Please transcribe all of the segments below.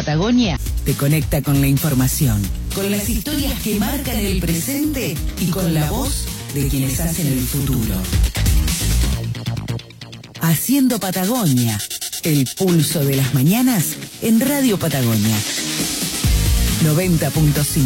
Patagonia te conecta con la información, con las historias que marcan el presente y con la voz de quienes hacen el futuro. Haciendo Patagonia, el pulso de las mañanas en Radio Patagonia 90.5.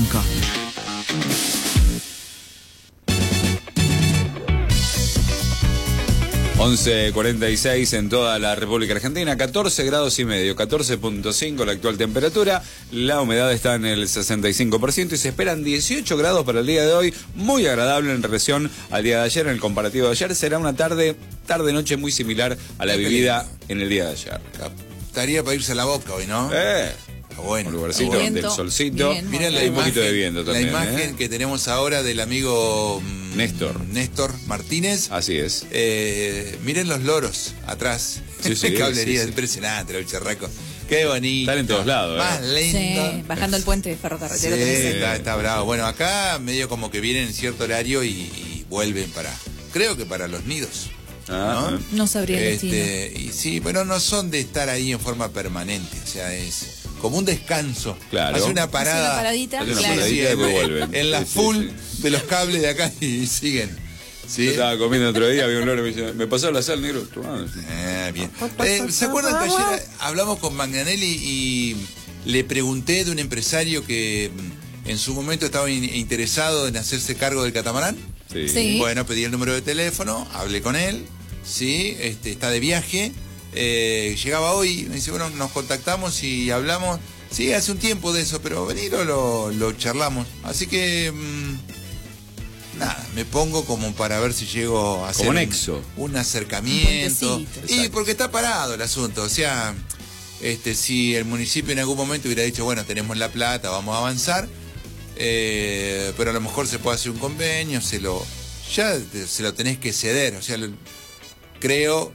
11:46 en toda la República Argentina, 14 grados y medio, 14.5 la actual temperatura, la humedad está en el 65% y se esperan 18 grados para el día de hoy, muy agradable en relación al día de ayer. En el comparativo de ayer será una tarde-noche muy similar a la vivida en el día de ayer. Estaría para irse a la boca hoy, ¿no? Bueno, un lugarcito del solcito. Bien, miren hay un poquito de viento también. La imagen que tenemos ahora del amigo Néstor Martínez. Así es. Miren los loros atrás. Sí, Cablería, sí. Impresionante, el charraco. Qué bonito. Están en todos lados. Más lindo. Sí, bajando el puente de ferrocarril. Sí, está bravo. Bueno, acá medio como que vienen en cierto horario y vuelven creo que para los nidos. No sabría decir. Y sí, pero no son de estar ahí en forma permanente. O sea, es como un descanso. Claro. Hace una parada. Hace una paradita y después vuelven. En la full de los cables de acá y siguen. ¿Sí? Yo estaba comiendo otro día, había un loro y me dice, me pasó la sal, negro. Bien. ¿Se acuerdan que ayer hablamos con Magnanelli y le pregunté de un empresario que en su momento estaba interesado en hacerse cargo del catamarán? Sí. Bueno, pedí el número de teléfono, hablé con él, sí, está de viaje, llegaba hoy, me dice, bueno, nos contactamos y hablamos, sí, hace un tiempo de eso, pero venido lo charlamos, así que nada, me pongo como para ver si llego a hacer un acercamiento, y porque está parado el asunto, o sea, si el municipio en algún momento hubiera dicho, bueno, tenemos la plata, vamos a avanzar, pero a lo mejor se puede hacer un convenio, ya se lo tenés que ceder, o sea, creo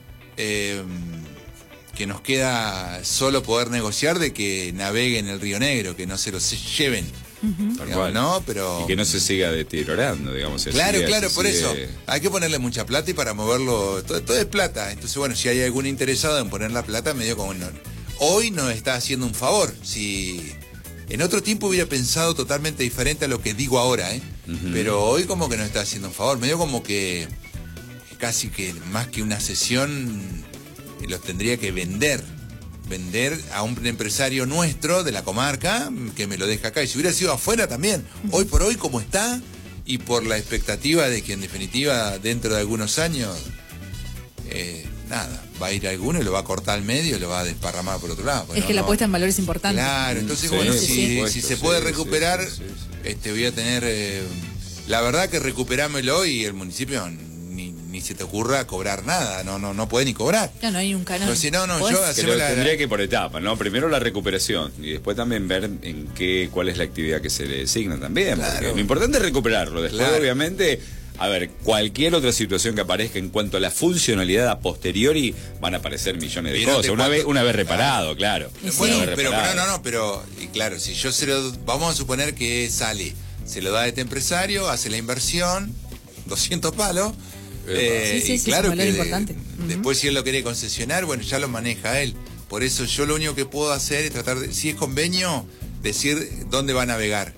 que nos queda solo poder negociar de que naveguen el Río Negro, que no se lo lleven, digamos, ¿no? Pero, y que no se siga deteriorando, digamos. Claro, por eso hay que ponerle mucha plata y para moverlo, todo es plata, entonces bueno, si hay algún interesado en poner la plata, medio como hoy nos está haciendo un favor, si en otro tiempo hubiera pensado totalmente diferente a lo que digo ahora, pero hoy como que nos está haciendo un favor, medio como que casi que más que una sesión los tendría que vender a un empresario nuestro de la comarca que me lo deja acá, y si hubiera sido afuera también, hoy por hoy como está, y por la expectativa de que en definitiva dentro de algunos años nada, va a ir alguno y lo va a cortar al medio y lo va a desparramar por otro lado. Es que la puesta en valor es importante. Claro, entonces bueno, si se puede recuperar, voy a tener, la verdad que recuperámelo, y el municipio ni se te ocurra cobrar nada, no puede ni cobrar. No hay un canal. Si no, yo tendría que ir por etapas, ¿no? Primero la recuperación y después también ver cuál es la actividad que se le designa también. Claro. Porque lo importante es recuperarlo. Después, obviamente, a ver, cualquier otra situación que aparezca en cuanto a la funcionalidad a posteriori, van a aparecer millones de cosas. Una vez reparado, claro. Bueno, pero claro, si yo vamos a suponer que se lo da a este empresario, hace la inversión, 200 palos. Claro que importante. Después si él lo quiere concesionar, bueno, ya lo maneja él. Por eso yo lo único que puedo hacer es tratar de, si es convenio, decir dónde va a navegar.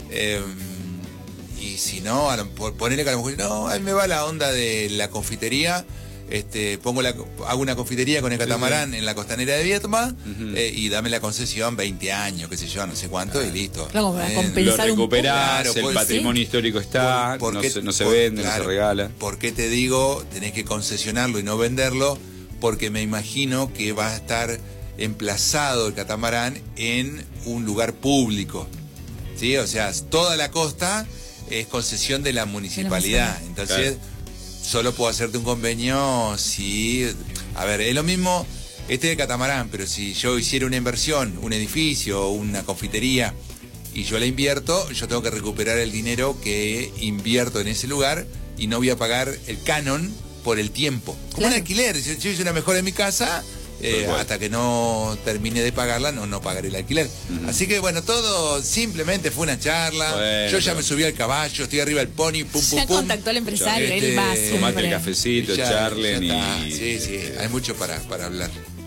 Y si no, ponerle que a lo mejor, no, ahí me va la onda de la confitería, hago una confitería con el catamarán en la costanera de Vietma, y dame la concesión 20 años, qué sé yo, no sé cuánto, y listo. Claro, para compensar lo recuperás, un poco. el patrimonio histórico está, no se vende, no se regala. ¿Por qué te digo, tenés que concesionarlo y no venderlo? Porque me imagino que va a estar emplazado el catamarán en un lugar público, ¿sí? O sea, toda la costa es concesión de la municipalidad, entonces solo puedo hacerte un convenio si, a ver, es lo mismo de catamarán, pero si yo hiciera una inversión, un edificio, una confitería, y yo la invierto, yo tengo que recuperar el dinero que invierto en ese lugar y no voy a pagar el canon por el tiempo. Como un alquiler, si yo hice una mejora en mi casa, hasta que no termine de pagarla, no pagaré el alquiler. Así que bueno, todo simplemente fue una charla. Yo ya me subí al caballo, estoy arriba del pony, ya contactó al empresario, él va tomate el cafecito, charlen Sí, hay mucho para hablar.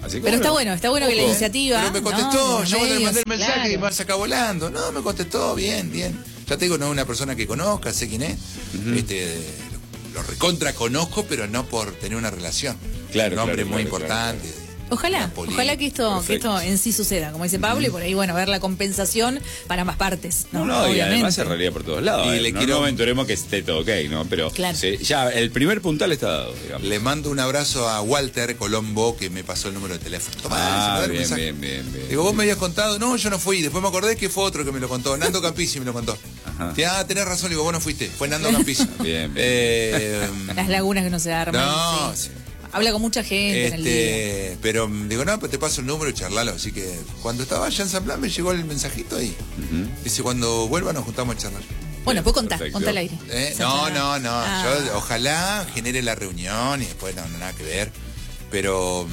Así que Pero está bueno que la Ojo, iniciativa. Pero me contestó, ¿no? yo le mandé el mensaje Claro. y me saca volando. No, me contestó, bien. Ya te digo, no es una persona que conozca, sé quién es. Lo recontra conozco, pero no por tener una relación. Claro, Un hombre claro, muy claro, importante. claro. Ojalá que esto Perfecto. en sí suceda, como dice Pablo, y por ahí, bueno, ver la compensación para ambas partes. No, Y obviamente. además se realidad por todos lados. Y En le algún quiero- momento veremos que esté todo ok, ¿no? Pero Claro. ya el primer puntal está dado, digamos. Le mando un abrazo a Walter Colombo, que me pasó el número de teléfono. Tomá, se me da el bien, mensaje. bien. Digo, vos me habías contado, no, yo no fui. Después me acordé que fue otro que me lo contó, Nando Campisi me lo contó. Ajá. Tenés razón, digo, vos no fuiste, fue Nando Campisi. Bien. Las lagunas que uno se arma. No, sí. Habla con mucha gente en el día. pero digo, no, pero te paso el número y charlalo. Así que cuando estaba allá en San Blas me llegó el mensajito ahí. Dice, cuando vuelva nos juntamos a charlar. Bueno, después contá Perfecto. al aire. No. Ah. Yo ojalá genere la reunión y después no, nada que ver. Pero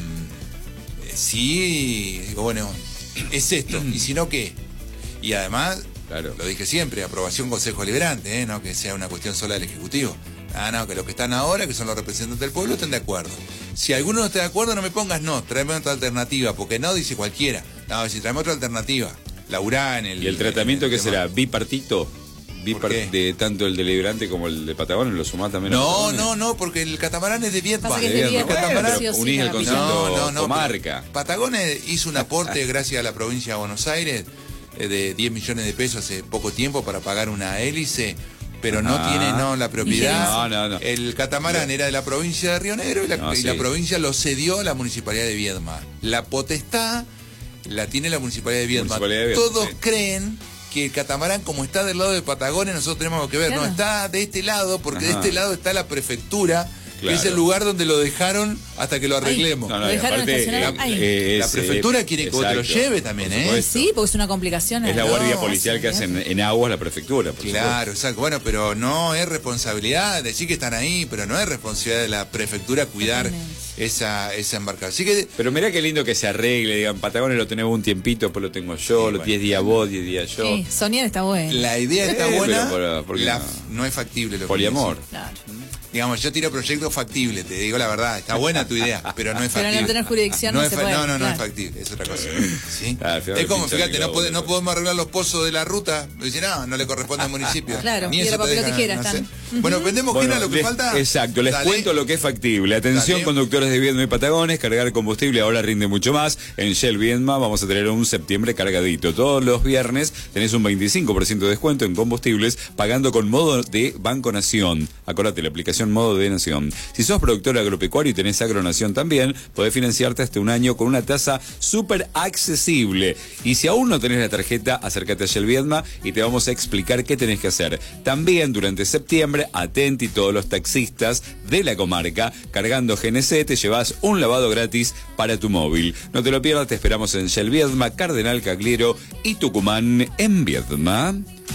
sí, digo, bueno, es esto. Y si no, ¿qué? Y además, Claro. lo dije siempre, aprobación Consejo Liberante, no que sea una cuestión sola del Ejecutivo. No, que los que están ahora, que son los representantes del pueblo, estén de acuerdo. Si alguno no está de acuerdo, no me pongas no, tráeme otra alternativa, porque no dice cualquiera. No, si tráeme otra alternativa. Laburá en el... ¿Y el tratamiento en qué el será? tema. ¿Bipartito? ¿Por qué? De tanto el de Liberante como el de Patagones, ¿lo sumás también? a Patagones? No, porque el catamarán es de Viedma. Pasa que es de Bien, Viedma, bueno, catamarán- pero sí o sí, unís el la concepto No, comarca. Patagones hizo un aporte gracias a la provincia de Buenos Aires de 10 millones de pesos hace poco tiempo para pagar una hélice, pero no Ajá. tiene la propiedad. No. El catamarán era de la provincia de Río Negro y la Sí. provincia lo cedió a la municipalidad de Viedma. La potestad la tiene la municipalidad de Viedma. Municipalidad de Viedma, Todos sí. creen que el catamarán, como está del lado de Patagones, nosotros tenemos algo que ver. Claro. No, está de este lado, porque de Ajá. este lado está la prefectura, Claro. que es el lugar donde lo dejaron hasta que lo arreglemos. No, Lo y dejaron aparte, estacionar ahí. La prefectura quiere que vos te lo exacto, lleves también, por ¿eh? supuesto. Sí, porque es una complicación. Es la No, guardia policial sí, que hace en aguas la prefectura, por Claro, exacto. Bueno, pero no es responsabilidad, decir que están ahí, pero no es responsabilidad de la prefectura cuidar Totalmente. esa embarcación. Así que Pero mirá qué lindo que se arregle, digan, Patagones lo tenemos un tiempito, después lo tengo yo, los bueno. 10 días vos, 10 días yo. Sí, soñar está bueno. la idea está Sí, buena, pero ¿por qué no es factible lo que Poliamor. me decís. Claro. Digamos, yo tiro proyectos factibles, te digo la verdad, está buena tu idea, pero no es Pero factible. no tener jurisdicción no se puede, No es claro. factible, es otra cosa. ¿Sí? Ah, al final Es como, pincha fíjate, el no, globo, no podemos arreglar los pozos de la ruta. Dicen, no le corresponde al municipio. Claro, Ni piedra, eso te papel o dejan tijera, hacer. están. Bueno, vendemos qué era lo que les- falta. Exacto, les Dale. cuento lo que es factible. Atención, Dale. conductores de Viedma y Patagones, cargar combustible ahora rinde mucho más. En Shell Viedma vamos a tener un septiembre cargadito. Todos los viernes tenés un 25% de descuento en combustibles pagando con modo de Banco Nación. Acordate, la aplicación Modo de Nación. Si sos productor agropecuario y tenés Agronación también, podés financiarte hasta un año con una tasa súper accesible. Y si aún no tenés la tarjeta, acércate a Shell Viedma y te vamos a explicar qué tenés que hacer. También durante septiembre, atenti todos los taxistas de la comarca, cargando GNC te llevas un lavado gratis para tu móvil. No te lo pierdas, te esperamos en Shell Viedma, Cardenal Cagliero y Tucumán en Viedma.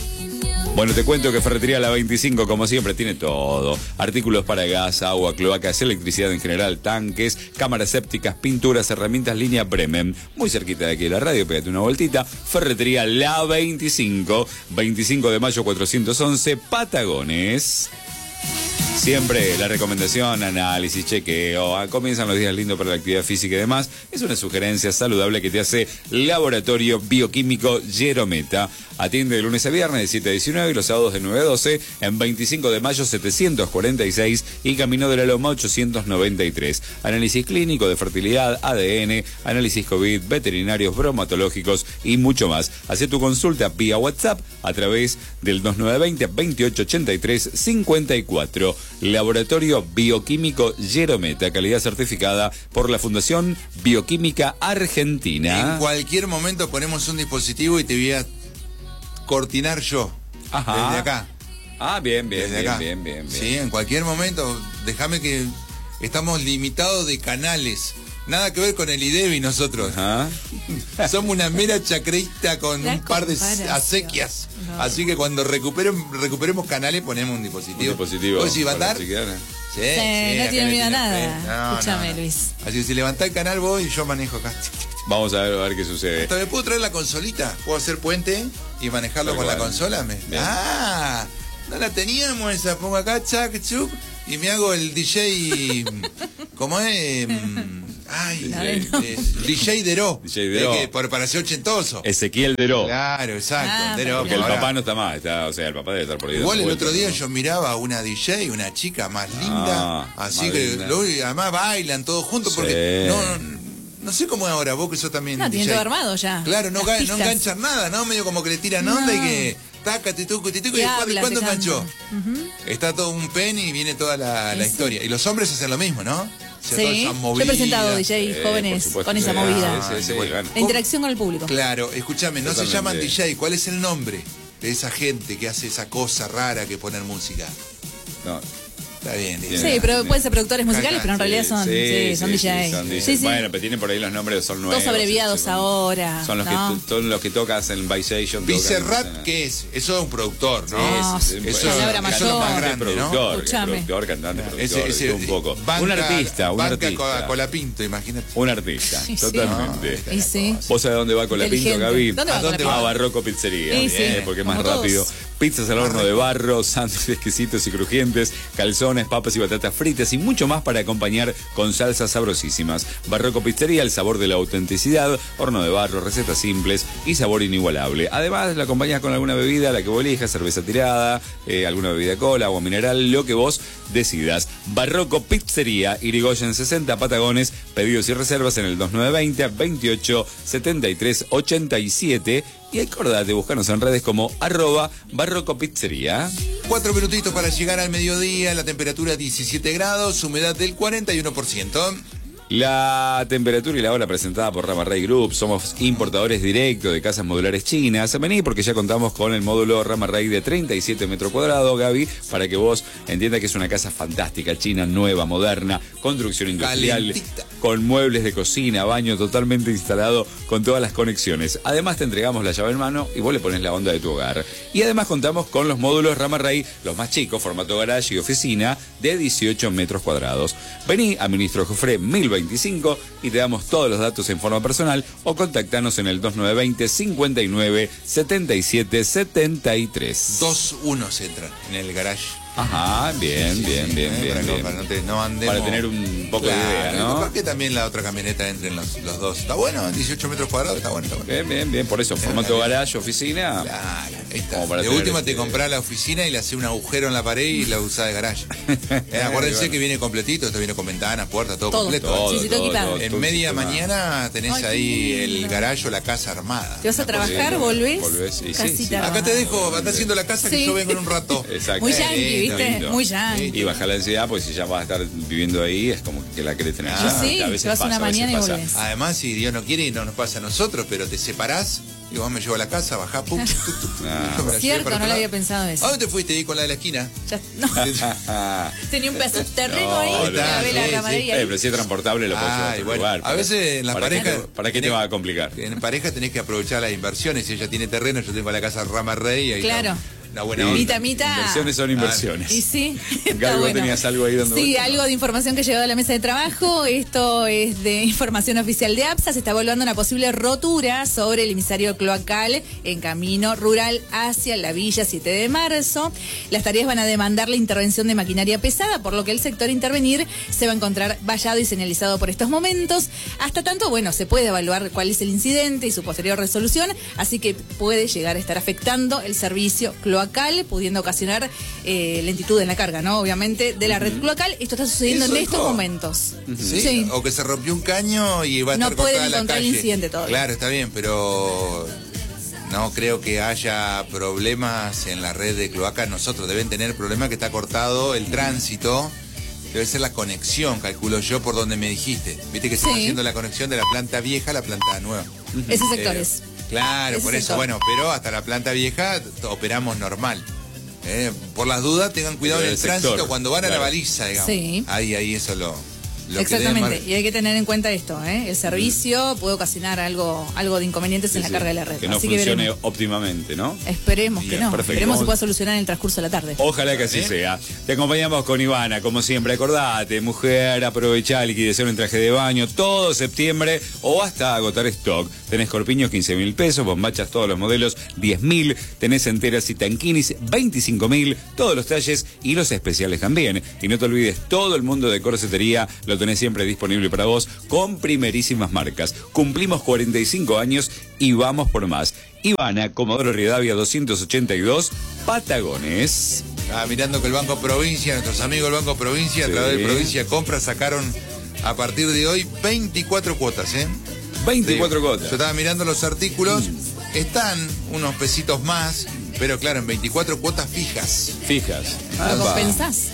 Bueno, te cuento que Ferretería La 25, como siempre, tiene todo. Artículos para gas, agua, cloacas, electricidad en general, tanques, cámaras sépticas, pinturas, herramientas, línea Bremen. Muy cerquita de aquí de la radio, pégate una vueltita. Ferretería La 25, 25 de mayo 411, Patagones. Siempre la recomendación, análisis, chequeo. Comienzan los días lindos para la actividad física y demás. Es una sugerencia saludable que te hace Laboratorio Bioquímico Yerometa. Atiende de lunes a viernes de 7 a 19 y los sábados de 9 a 12 en 25 de mayo 746 y Camino de la Loma 893. Análisis clínico de fertilidad, ADN, análisis COVID, veterinarios, bromatológicos y mucho más. Hacé tu consulta vía WhatsApp a través del 2920 2883 54. Laboratorio Bioquímico Yerometa, calidad certificada por la Fundación Bioquímica Argentina. En cualquier momento ponemos un dispositivo y te voy a cortinar yo. Ajá. Desde acá. Ah, bien. Desde acá. Bien. Sí, en cualquier momento. Déjame que estamos limitados de canales. Nada que ver con el IDEBI nosotros. Ajá. Somos una mera chacreísta con La un par de comparación. acequias. No. Así que cuando recuperemos canales ponemos un dispositivo. Un dispositivo. ¿Vos decís, para ¿batar? chequear. Sí, no acá tiene le miedo a tiene nada. fe. No, Escúchame, no. Luis. Así que si levantás el canal vos y yo manejo acá. Vamos a ver qué sucede. Hasta me puedo traer la consolita. Puedo hacer puente y manejarlo Tal con la cual. consola. Bien. Ah, no la teníamos esa. Pongo acá, chac, chup, y me hago el DJ. ¿Cómo es? Ay, No. DJ Deró. DJ Deró. Para ser ochentoso. Ezequiel Deró. Claro, exacto. Deró. Porque el Ahora, papá no está más, o sea, el papá debe estar por ahí. igual el dando otro día vueltas, yo miraba a una DJ, una chica más linda, así más que linda. además bailan todos juntos porque no sé cómo es ahora, vos que sos también No, DJ. tienen todo armado ya. Claro, no Las pistas. enganchan nada, ¿no? Medio como que le tiran onda y que taca, tituco, y habla, ¿cuándo te enganchó? cantan. Está todo un pen y viene toda la Sí. historia. Y los hombres hacen lo mismo, ¿no? O sea, toda Sí, esa yo movida. he presentado DJ por jóvenes supuesto. con esa Sí, movida. sí, Bueno. bueno. La interacción con el público. Claro, escúchame, no se Totalmente. llaman DJ. ¿Cuál es el nombre de esa gente que hace esa cosa rara que poner música? No. Está bien, Bien. Sí, pero pueden ser productores musicales, Acá, pero en realidad son DJs. son DJs. Sí, sí. Bueno, pero tienen por ahí los nombres, son nuevos. Todos abreviados son- ahora. Son los, ¿no? son los que tocas en Vice Station. Bizarrap, ¿qué es? Eso es un productor, ¿no? No, Sí, eso palabra eso es lo más mayor. grande, ¿no? Productor, Escuchame. productor, cantante, productor, Ese, un poco. banca- un artista, un banca artista. Colapinto, imagínate. Un artista, Sí, sí. totalmente. Y sí. ¿Vos sabés dónde va Colapinto, Inteligente. Gaby? ¿Dónde va ¿A dónde Colapinto? A Barroco Pizzería. Sí, sí. Porque es más Como todos. rápido. Pizzas al horno de barro, sándwiches exquisitos y crujientes, calzones, papas y batatas fritas y mucho más para acompañar con salsas sabrosísimas. Barroco Pizzería, el sabor de la autenticidad, horno de barro, recetas simples y sabor inigualable. Además, la acompañas con alguna bebida, la que vos elijas, cerveza tirada, alguna bebida cola, agua mineral, lo que vos decidas. Barroco Pizzería, Irigoyen 60, Patagones, pedidos y reservas en el 2920 28 73 87. Y acordate, buscanos en redes como @Barroco Pizzería. 4 minutitos para llegar al mediodía, la temperatura 17 grados, humedad del 41%. La temperatura y la hora presentada por Ramarray Group. Somos importadores directos de casas modulares chinas. Vení porque ya contamos con el módulo Ramarray de 37 metros cuadrados, Gaby, para que vos entiendas que es una casa fantástica, china, nueva, moderna, construcción industrial, Calentita. con muebles de cocina, baño totalmente instalado con todas las conexiones. Además te entregamos la llave en mano y vos le pones la onda de tu hogar. Y además contamos con los módulos Ramarray, los más chicos, formato garage y oficina, de 18 metros cuadrados. Vení a Ministro Jofré 1025 y te damos todos los datos en forma personal o contactanos en el 2920 59 77 73. 2-1 se entran en el garage. Ajá, bien, bien, bien, bien. Para que no andemos. Para tener un poco de idea, Claro, ¿no? capaz que también la otra camioneta entre en los dos. Está bueno, 18 metros cuadrados, está bueno, está bueno. Bien, bien, bien. Por eso, formato garage, oficina. Claro, ahí está. Como para De tener última te este- comprás la oficina y le hace un agujero en la pared y la usás de garage. Acuérdense Bueno. que viene completito, esto viene con ventanas, puertas, todo Todo. completo. Sí, sí, todo equipado. En media sistema. mañana tenés Ay, qué ahí el lindo. garage o la casa armada. Te vas a Una cosa trabajar, de- volvés. Volvés, sí, sí, casita sí. armada. Acá te dejo, anda haciendo la casa que Sí. yo vengo en un rato. Exacto. Muy yankee, lindo, ¿viste? lindo. Muy yankee. Y bajar la ansiedad, pues si ya vas a estar viviendo ahí, es como que la querés tener Ah, ya. sí, A veces te vas pasa, una a veces mañana y pasa. volvés. Además, si Dios no quiere y no nos pasa a nosotros, pero te separás, y vos me llevo a la casa, bajá, pum, yo me la llevé Cierto, para no otro lo había lado. pensado eso. ¿A dónde te fuiste ahí con la de la esquina? Ya- no. Tenía un pedazo de terreno ahí, No, la ve la sí, ramadería Eh, ahí. pero si es transportable lo puedes llevar a Ay, otro bueno, lugar. a veces en las ¿para qué parejas te- ¿Para qué te tenés- va a complicar? En pareja tenés que aprovechar las inversiones. Si ella tiene terreno, yo tengo la casa Ramarrey. Ahí Claro. está una buena Sí. onda. Mitad, mitad. Inversiones son inversiones. Y sí, Gaby, está vos bueno. tenías algo ahí dando Sí, vuelta, ¿no? algo de información que llegó a la mesa de trabajo. Esto es de información oficial de APSA. Se está evaluando una posible rotura sobre el emisario cloacal en camino rural hacia la Villa 7 de marzo. Las tareas van a demandar la intervención de maquinaria pesada, por lo que el sector a intervenir se va a encontrar vallado y señalizado por estos momentos. Hasta tanto, bueno, se puede evaluar cuál es el incidente y su posterior resolución, así que puede llegar a estar afectando el servicio cloacal, pudiendo ocasionar lentitud en la carga, ¿no? Obviamente, de la red cloacal. Esto está sucediendo Eso en estos dijo. momentos. ¿Sí? Sí. O que se rompió un caño y va a No estar pueden cortada la encontrar el calle. incidente todavía. Claro, está bien, pero no creo que haya problemas en la red de cloaca. Nosotros deben tener problemas que está cortado el tránsito. Debe ser la conexión, calculo yo, por donde me dijiste. Viste que se Sí. está haciendo la conexión de la planta vieja a la planta nueva. Ese sector es. Claro, Ese por eso, sector. bueno, pero hasta la planta vieja operamos normal. Por las dudas, tengan cuidado Pero en el el tránsito sector, cuando van a la claro. baliza, digamos. Sí. Ahí eso lo que Exactamente, deben y hay que tener en cuenta esto, ¿eh? El servicio puede ocasionar algo de inconvenientes en la Sí, carga de la red. Que no Así funcione veremos. óptimamente, ¿no? Esperemos que Bien, no. perfecto. Esperemos que se pueda solucionar en el transcurso de la tarde. Ojalá que así sea. Te acompañamos con Ivana, como siempre. Acordate, mujer, aprovechá liquidación en traje de baño todo septiembre o hasta agotar stock. Tenés corpiños 15.000 pesos, bombachas todos los modelos 10.000, tenés enteras y tanquinis 25.000, todos los talles y los especiales también. Y no te olvides, todo el mundo de corsetería lo lo tenés siempre disponible para vos con primerísimas marcas. Cumplimos 45 años y vamos por más. Ivana, Comodoro Rivadavia 282, Patagones. Mirando que el Banco Provincia, nuestros amigos del Banco Provincia, a través de Provincia Compra, sacaron a partir de hoy 24 cuotas, 24 cuotas. Yo estaba mirando los artículos, están unos pesitos más, pero claro, en 24 cuotas fijas. Fijas. ¿Lo compensás?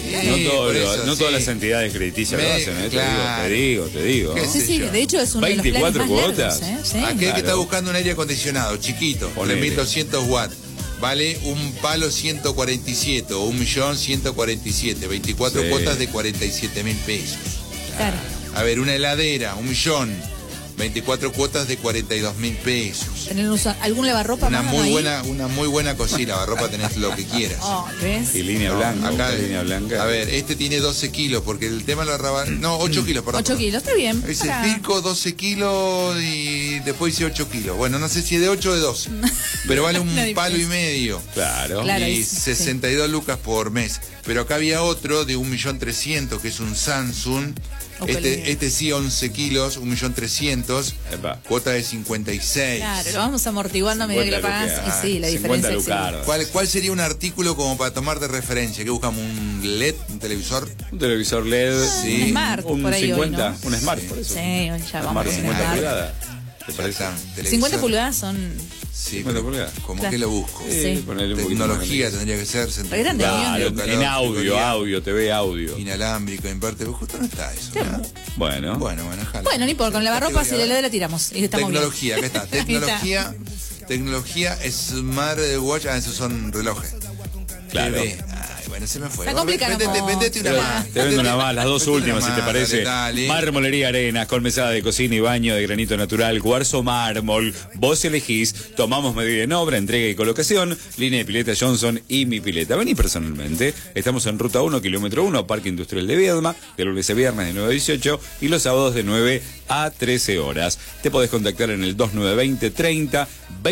No todas las entidades crediticias lo hacen, claro. Te digo. ¿Qué sé Sí, yo? de hecho es uno de los planes 24 más cuotas. largos, Sí. Aquel que está buscando un aire acondicionado chiquito, de Ponele. 1200 watts, vale un palo 147 o 1.147.000, 24 Sí. cuotas de 47.000 pesos. Claro. A ver, una heladera, 1.000.000, 24 cuotas de 42.000 pesos. ¿Tener algún lavarropa Una más muy ahí? buena cocina, lavarropa tenés lo que quieras. Oh, ¿ves? Y línea blanca. Acá, línea blanca. a ver, este tiene 12 kilos, porque el tema lo arraba... No, 8 kilos, perdón. 8 kilos, está bien. Dice Para- Filco 12 kilos y después dice 8 kilos. Bueno, no sé si es de 8 o de 12. Pero vale un Una palo y diferencia. medio. Claro. Claro. Y sí. 62 lucas por mes. Pero acá había otro de 1.300.000, que es un Samsung. Oh, qué lindo. Este sí, 11 kilos, 1.300.000. Epa. Cuota de 56. Claro, lo vamos amortiguando a medida que lo 50 pagas. lucas. Y sí, la 50 diferencia es lucaros. ¿Cuál sería un artículo como para tomar de referencia? ¿Qué buscamos? ¿Un LED? ¿Un televisor? Un televisor LED. Sí. Un Smart, Un por ahí 50. hoy, ¿no? Un Smart, Sí. por eso. Sí, hoy ya Un vamos Smart a 50 cenar. pulgadas. ¿Te Ya parece? está, 50 televisor. pulgadas son... Sí, 50 pero pulgadas. ¿cómo Claro. que lo busco? Sí. Ponele un poquito Tecnología más. tendría que ser. grande, Claro, en audio, TV audio. Inalámbrico, inverte. Justo no está eso. ¿verdad? Bueno. Bueno, jala. Bueno, ni por con lavarropa si Categoría, la la tiramos. Y estamos Tecnología, acá está. Ahí está. Tecnología Smartwatch. Esos son relojes. Claro. TV. Ay, bueno, se me fue. Está complicado, Vendete una Pero más. te vendo una más, las dos Vendete últimas, una si te más, parece. dale. Marmolería Arenas, con mesada de cocina y baño de granito natural, cuarzo mármol. Vos elegís, tomamos medida en obra, entrega y colocación, línea de pileta Johnson y mi pileta. Vení personalmente. Estamos en ruta 1, kilómetro 1, Parque Industrial de Viedma, de lunes a viernes de 9 a 18 y los sábados de 9 a 13 horas. Te podés contactar en el 2920 30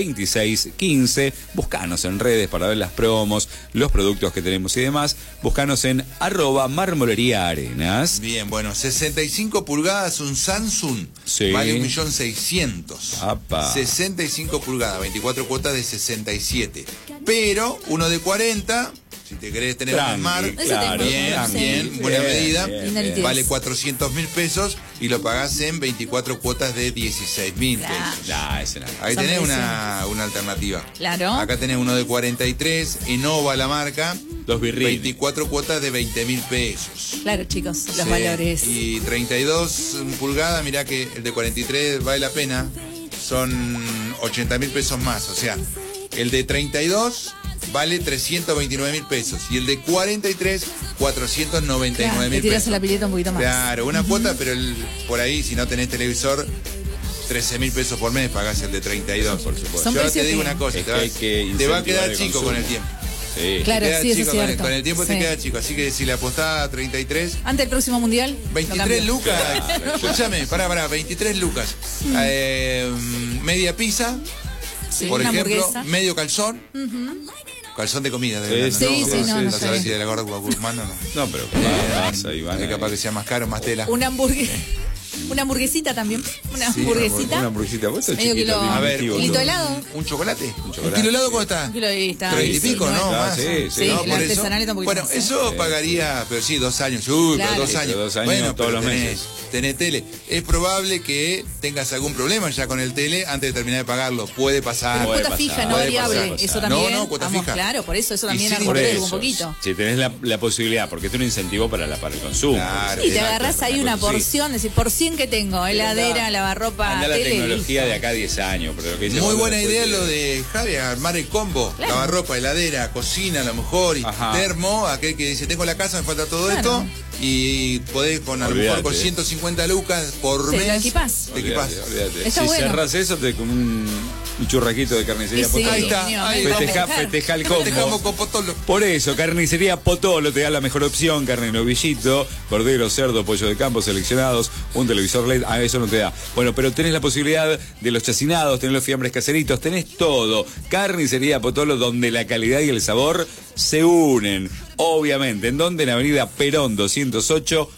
26 15. Buscanos en redes para ver las promos, los productos que tenemos y demás. Buscanos en @marmolería arenas. Bien, bueno, 65 pulgadas, un Samsung, Sí. vale 1.600.000. Apa. 65 pulgadas, 24 cuotas de 67. Pero uno de 40, si te querés tener un Tranqui, Smart, claro, bien, tranqui. bien, buena Bien, medida, bien, bien. vale 400.000 pesos y lo pagás en 24 cuotas de 16.000 Claro. pesos. Nah, ese no. Ahí Son tenés precios. una alternativa. Claro. Acá tenés uno de 43, Innova la marca, Los birrini. 24 cuotas de 20.000 pesos. Claro, chicos, los Sí, valores. Y 32 pulgadas, mirá que el de 43 vale la pena, son 80.000 pesos más. O sea, el de 32 vale 329.000 pesos y el de 43, 499.000 Claro, te tiras pesos. la pileta un poquito más. Claro, una cuota, pero por ahí, si no tenés televisor, 13.000 pesos por mes pagás el de 32. Por supuesto. Son Yo te precios digo que- una cosa, Es te que va, hay que te va a incentivar quedar el chico consumo. con el tiempo. Sí. Claro, Te queda sí, eso chico es cierto. con el tiempo te Sí. queda chico. Así que si le apostás a 33, Antes del próximo mundial. lo 23 cambio. lucas. Escúchame, pará, 23 lucas. Media pizza, Sí, por una ejemplo, hamburguesa. medio calzón. Calzón de comida, de verdad, Sí, sí, no, no está sabes bien. si de la gorda Guzmán o no. No, pero pasa, Iván. Es capaz que sea más caro, más tela. Una hamburguesa. Una hamburguesita también. Una Sí, hamburguesita. Una hamburguesita. Vos sos Medio chiquito, kilo. bien A ver, activo, ¿Kilito todo. de helado? ¿Un chocolate? chocolate. ¿Un kilo de helado cómo está? Un kilo de está. 30 y sí, pico, ¿no? Ah, Más. sí, sí. Sí, No, el por eso. artesanal está un poquito Bueno, más, ¿eh? eso pagaría, pero sí, 2 años. Uy, Claro. pero 2 Sí, años. pero 2 años Bueno, todos pero los meses. tenés tele. Es probable que tengas algún problema ya con el tele antes de terminar de pagarlo. Puede pasar. Puede Cuota pasar, fija, no puede variable. pasar. Eso también. No, cuota vamos, fija. claro, por eso Y también sin Por arregló eso, un poquito. si tenés la posibilidad, porque es un incentivo para el consumo. Claro. Y te Exacto, agarrás ahí una porción, decir, por 100 que tengo, heladera, lavarropa, Anda la tele. tecnología listo. de acá a 10 años. Pero lo que dice Muy vos buena después idea lo de Javi, armar el combo. Claro. Lavarropa, heladera, cocina a lo mejor, y Ajá. termo, aquel que dice, tengo la casa, me falta todo Claro. esto, y podés con a lo mejor con Olvídate. 150 lucas por Te mes. lo equipás. Te equipás. Olvídate. Está Si bueno. cerrás eso, te con un churraquito de carnicería. Y sí, Potolo. Ahí está, señor, ahí Festeja el combo. Dejamos con Potolo. Por eso, Carnicería Potolo te da la mejor opción, carne novillito, cordero, cerdo, pollo de campo seleccionados, un televisor LED, eso no te da. Bueno, pero tenés la posibilidad de los chacinados, tenés los fiambres caseritos, tenés todo. Carnicería Potolo, donde la calidad y el sabor se unen. Obviamente, ¿en dónde? En Avenida Perón 208,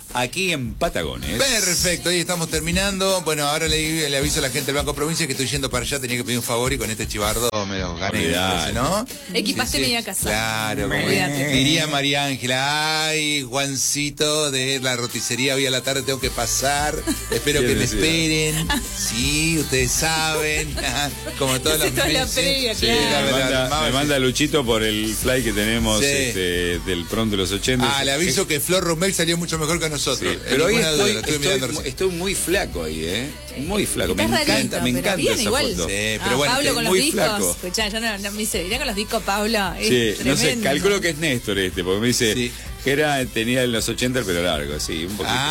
aquí en Patagones. Perfecto, ahí estamos terminando. Bueno, ahora le aviso a la gente del Banco Provincia que estoy yendo para allá, tenía que pedir un favor y con este chivardo me lo gané, me parece, ¿no? Equipaste media casa. Claro, como diría María Ángela, ay, Juancito de la roticería, hoy a la tarde tengo que pasar, espero que me esperen. Sí, ustedes saben, como todos los Toda la meses. previa, Sí, claro. me manda Luchito por el fly que tenemos del pronto de los 80. Le aviso que Flor Romel salió mucho mejor que nosotros. Sí, pero hoy Duda, estoy muy flaco ahí, Muy flaco. Me Estás encanta, rarito, me pero encanta bien, esa igual. foto. Sí, pero bueno, Pablo con los muy discos. flaco. Escuchá, yo no me dice, mirá con los discos, Pablo. Es Sí, no sé, tremendo. calculo que es Néstor porque me dice que tenía en los 80 el pelo largo, sí, un poquito.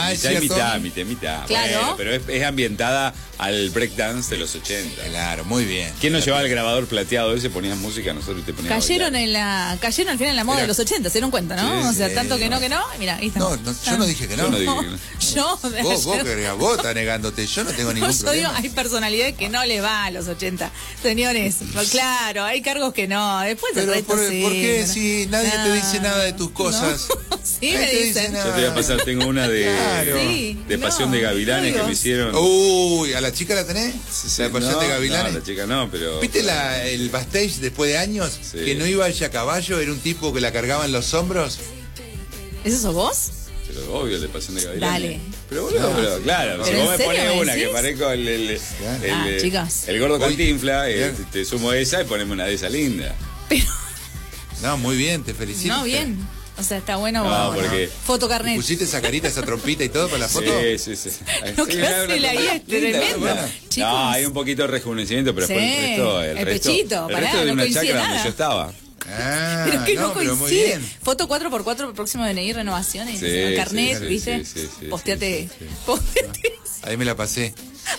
Mitad. Claro. Bueno, pero es ambientada al breakdance de los 80. Claro, muy bien. ¿Quién nos llevaba el grabador plateado ese? Ponías música, nosotros te poníamos. Cayeron al final en la moda de los 80, se dieron cuenta, ¿no? Sí, o sea, sí, tanto que no, mira, ahí está. No, yo no dije que no. Yo no dije que no. Yo, Vos estás negándote, yo no tengo ningún yo digo, problema. hay personalidades que no les va a los 80. Señores, claro, hay cargos que no. Después el Pero resto ¿por sí. qué si nadie te dice nada de tus cosas? No. Sí, Nadie me te dicen. dice Yo te voy a pasar, tengo una Sí, de Pasión no, de Gavilanes que me hicieron. Uy, ¿a la chica la tenés? ¿La de Pasión de Gavilanes? No, la chica no, pero. ¿Viste el backstage después de años? Sí. Que no iba ella a caballo, era un tipo que la cargaba en los hombros. ¿Eso sos vos? Pero obvio, el de Pasión de Gavilanes. Dale. Pero boludo, pero claro, si ¿Pero vos en me serio pones me una que decís? parezco chicas. el gordo Uy, Cantinfla, bien. te sumo esa y poneme una de esa linda. Pero, No, muy bien, te felicito. no, bien. O sea, está bueno. No, bueno. porque- Foto carnet. ¿Pusiste esa carita, esa trompita y todo para la foto? Sí. Lo Sí, que una hace la guía es linda, tremendo. bueno. Chicos. No, hay un poquito de rejuvenecimiento, pero Sí, después el el resto, pechito, el pará, resto de no una coincide chacra nada. donde yo estaba. Ah, Pero que no pero muy coincide. bien. Foto 4x4, próximo DNI, renovaciones, Sí, carnet, sí, ¿viste? sí, Posteate. sí. Posteate. Ahí me la pasé.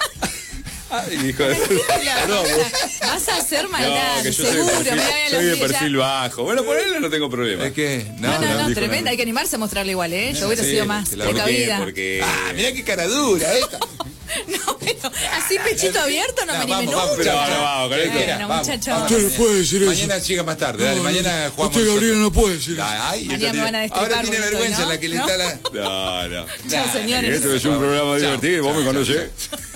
Ay, hijo de... Perdón, Vas a hacer maldad, no, que yo seguro. soy de perfil bajo. Bueno, por él no tengo problema. Es que. No, dijo tremenda, nada. hay que animarse a mostrarle igual, ¿eh? Yo hubiera Sí, sido más claro. precavida. Porque Mirá qué cara dura esta. No, pero así pechito abierto no me anime vamos, nunca. pero ahora vamos, con esto. Bueno, muchacho. Usted no puede decir eso. Mañana llega más tarde, dale, mañana jugamos. Usted, Gabriela, nosotros. no puede decir eso. Ay, Mañana esta me van a tiene- destripar ahora tiene bonito, vergüenza ¿no? la que le ¿No? está la. No. Chao, señores. Esto es un programa Chao, divertido, vos me chao, conocés.